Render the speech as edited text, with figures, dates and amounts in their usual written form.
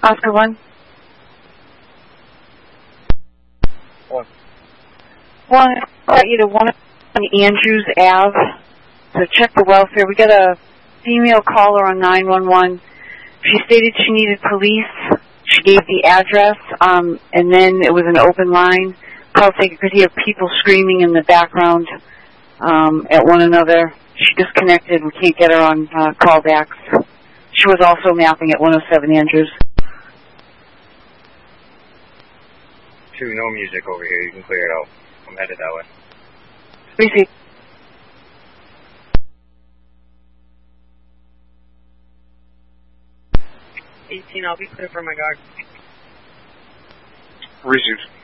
Oscar 1. One. I want you to one on Andrews Ave to check the welfare. We got a female caller on 911. She stated she needed police. She gave the address, and then it was an open line. Call taker could hear people screaming in the background at one another. She disconnected. We can't get her on callbacks. She was also mapping at 107 Andrews. No music over here. You can clear it out. I'm headed that way. Receive. I'll be clear for my guard. Received.